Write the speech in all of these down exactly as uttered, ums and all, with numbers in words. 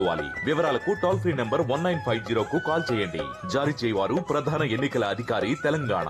వివరాలకు toll free number one nine five zero కు call చేయండి. జారీ చేయవారు ప్రధాన ఎన్నికల అధికారి తెలంగాణ.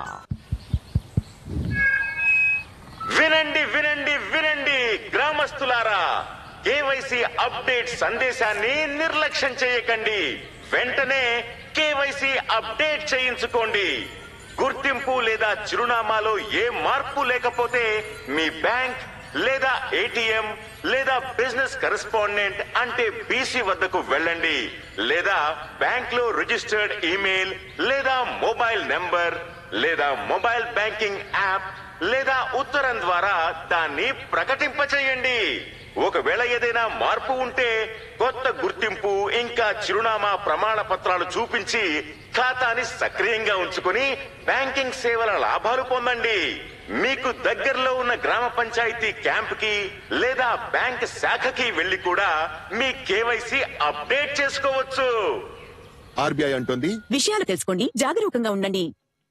వినండి వినండి వినండి గ్రామస్తులారా, కేవైసీ అప్డేట్ సందేశాన్ని నిర్లక్ష్యం చేయకండి. వెంటనే కేవైసీ అప్డేట్ చేయించుకోండి. గుర్తింపు లేదా చిరునామాలో ఏ మార్పు లేకపోతే మీ బ్యాంక్ లేదా ఏటీఎం లేదా బిజినెస్ కరెస్పాండెంట్ అంటే బీసీ వద్దకు వెళ్ళండి. లేదా బ్యాంక్ లో రిజిస్టర్డ్ ఈమెయిల్ లేదా మొబైల్ నెంబర్ లేదా మొబైల్ బ్యాంకింగ్ యాప్ లేదా ఉత్తరం ద్వారా దాన్ని ప్రకటింపచేయండి. ఒకవేళ ఏదైనా మార్పు ఉంటే కొత్త గుర్తింపు ఇంకా చిరునామా ప్రమాణ పత్రాలు చూపించి ఖాతాని సక్రియంగా ఉంచుకుని బ్యాంకింగ్ సేవల లాభాలు పొందండి. మీకు దగ్గరలో ఉన్న గ్రామ పంచాయతీ క్యాంప్ కి లేదా బ్యాంక్ శాఖకి వెళ్లి కూడా మీ కేవైసీ అప్డేట్ చేసుకోవచ్చు. ఆర్బీఐ అంటుంది, విషయాలు తెలుసుకోండి, జాగరూకంగా ఉండండి.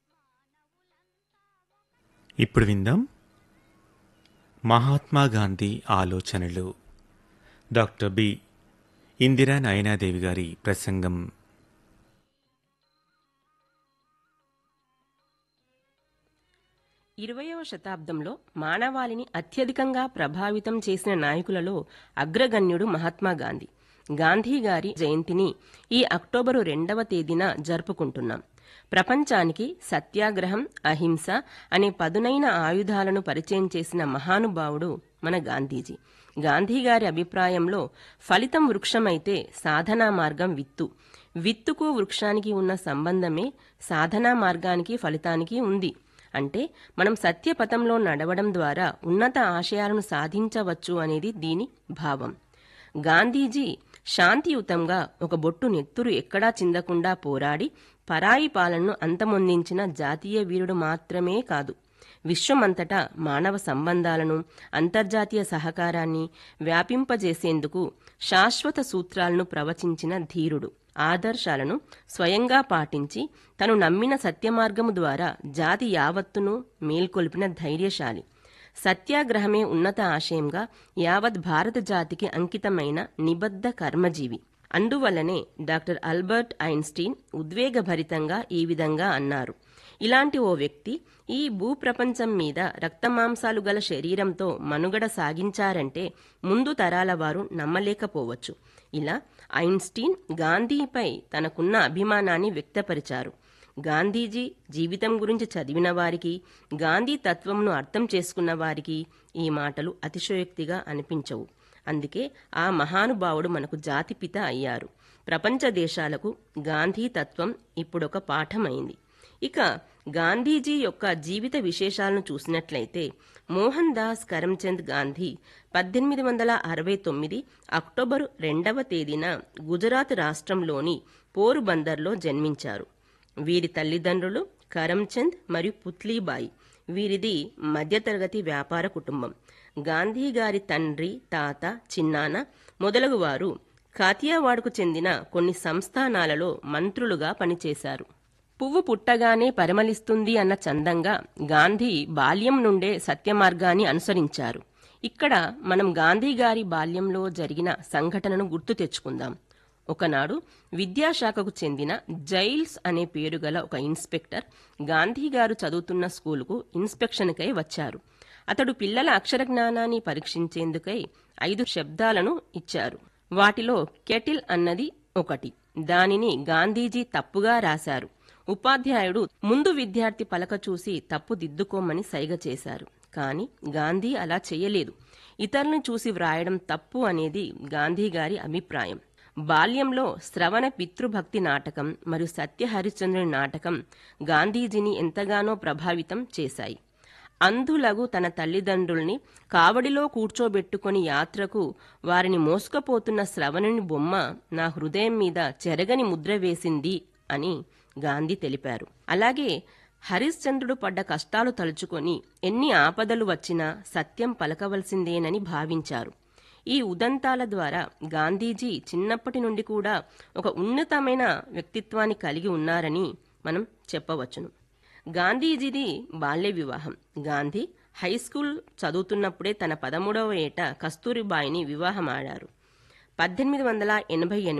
ఇప్పుడు విందాం మహాత్మా గాంధీ ఆలోచనలు, డాక్టర్ బి ఇందిరా నయనాదేవి గారి ప్రసంగం. ఇరవయవ శతాబ్దంలో మానవాళిని అత్యధికంగా ప్రభావితం చేసిన నాయకులలో అగ్రగణ్యుడు మహాత్మా గాంధీ. గాంధీ గారి జయంతిని ఈ అక్టోబరు రెండవ తేదీన జరుపుకుంటున్నాం. ప్రపంచానికి సత్యాగ్రహం, అహింస అనే పదునైన ఆయుధాలను పరిచయం చేసిన మహానుభావుడు మన గాంధీజీ. గాంధీగారి అభిప్రాయంలో ఫలితం వృక్షమైతే సాధనా మార్గం విత్తు. విత్తుకు వృక్షానికి ఉన్న సంబంధమే సాధనా మార్గానికి ఫలితానికి ఉంది. అంటే మనం సత్యపథంలో నడవడం ద్వారా ఉన్నత ఆశయాలను సాధించవచ్చు అనేది దీని భావం. గాంధీజీ శాంతియుతంగా ఒక బొట్టు నెత్తురు ఎక్కడా చిందకుండా పోరాడి పరాయి పాలనను అంతమొందించిన జాతీయ వీరుడు మాత్రమే కాదు, విశ్వమంతటా మానవ సంబంధాలను, అంతర్జాతీయ సహకారాన్ని వ్యాపింపజేసేందుకు శాశ్వత సూత్రాలను ప్రవచించిన ధీరుడు. ఆదర్శాలను స్వయంగా పాటించి తను నమ్మిన సత్యమార్గము ద్వారా జాతి యావత్తును మేల్కొల్పిన ధైర్యశాలి. సత్యాగ్రహమే ఉన్నత ఆశయంగా యావత్ భారత జాతికి అంకితమైన నిబద్ధ కర్మజీవి. అందువల్లనే డాక్టర్ ఆల్బర్ట్ ఐన్స్టీన్ ఉద్వేగభరితంగా ఈ విధంగా అన్నారు: ఇలాంటి ఓ వ్యక్తి ఈ భూప్రపంచం మీద రక్తమాంసాలు గల శరీరంతో మనుగడ సాగించారంటే ముందు తరాల వారు నమ్మలేకపోవచ్చు. ఇలా ఐన్స్టీన్ గాంధీపై తనకున్న అభిమానాన్ని వ్యక్తపరిచారు. గాంధీజీ జీవితం గురించి చదివిన వారికి, గాంధీ తత్వంను అర్థం చేసుకున్న వారికి ఈ మాటలు అతిశయోక్తిగా అనిపించవు. అందుకే ఆ మహానుభావుడు మనకు జాతిపిత అయ్యారు. ప్రపంచ దేశాలకు గాంధీ తత్వం ఇప్పుడొక పాఠమైంది. ఇక గాంధీజీ యొక్క జీవిత విశేషాలను చూసినట్లయితే, మోహన్ దాస్ కరమ్చంద్ గాంధీ పద్దెనిమిది వందల అరవై తొమ్మిది అక్టోబరు రెండవ తేదీన గుజరాత్ రాష్ట్రంలోని పోరుబందర్లో జన్మించారు. వీరి తల్లిదండ్రులు కరమ్చంద్ మరియు పుత్లీబాయి. వీరిది మధ్యతరగతి వ్యాపార కుటుంబం. గాంధీ గారి తండ్రి, తాత, చిన్నాన్న మొదలగు వారు కాతియావాడకు చెందిన కొన్ని సంస్థానాలలో మంత్రులుగా పనిచేశారు. పువ్వు పుట్టగానే పరిమళిస్తుంది అన్న చందంగా గాంధీ బాల్యం నుండే సత్యమార్గాన్ని అనుసరించారు. ఇక్కడ మనం గాంధీ గారి బాల్యంలో జరిగిన సంఘటనను గుర్తు తెచ్చుకుందాం. ఒకనాడు విద్యాశాఖకు చెందిన జైల్స్ అనే పేరు గల ఒక ఇన్స్పెక్టర్ గాంధీ గారు చదువుతున్న స్కూలుకు ఇన్స్పెక్షన్కై వచ్చారు. అతడు పిల్లల అక్షర జ్ఞానాన్ని పరీక్షించేందుకై ఐదు శబ్దాలను ఇచ్చారు. వాటిలో కెటిల్ అన్నది ఒకటి. దానిని గాంధీజీ తప్పుగా రాశారు. ఉపాధ్యాయుడు ముందు విద్యార్థి పలక చూసి తప్పు దిద్దుకోమని సైగ చేశారు. కాని గాంధీ అలా చేయలేదు. ఇతరులను చూసి వ్రాయడం తప్పు అనేది గాంధీ గారి అభిప్రాయం. బాల్యంలో శ్రవణ పితృభక్తి నాటకం మరియు సత్య హరిశ్చంద్రుని నాటకం గాంధీజీని ఎంతగానో ప్రభావితం చేశాయి. అంధులగు తన తల్లిదండ్రుల్ని కావడిలో కూర్చోబెట్టుకుని యాత్రకు వారిని మోసుకపోతున్న శ్రవణుని బొమ్మ నా హృదయం మీద చెరగని ముద్ర వేసింది అని గాంధీ తెలిపారు. అలాగే హరిశ్చంద్రుడు పడ్డ కష్టాలు తలుచుకొని ఎన్ని ఆపదలు వచ్చినా సత్యం పలకవలసిందేనని భావించారు. ఈ ఉదంతాల ద్వారా గాంధీజీ చిన్నప్పటి నుండి కూడా ఒక ఉన్నతమైన వ్యక్తిత్వాన్ని కలిగి ఉన్నారని మనం చెప్పవచ్చును. గాంధీజీది బాల్య వివాహం. గాంధీ హైస్కూల్ చదువుతున్నప్పుడే తన పదమూడవ ఏట కస్తూరిబాయిని వివాహమాడారు. పద్దెనిమిది వందల ఎనభై ఎనిమిది